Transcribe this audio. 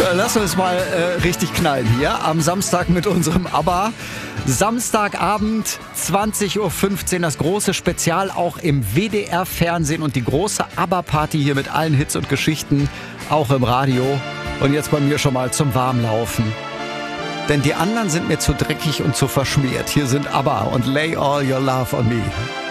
Lass uns mal richtig knallen hier am Samstag mit unserem ABBA. Samstagabend 20:15 Uhr, das große Spezial auch im WDR-Fernsehen und die große ABBA-Party hier mit allen Hits und Geschichten, auch im Radio. Und jetzt bei mir schon mal zum Warmlaufen. Denn die anderen sind mir zu dreckig und zu verschmiert. Hier sind ABBA und Lay All Your Love on Me.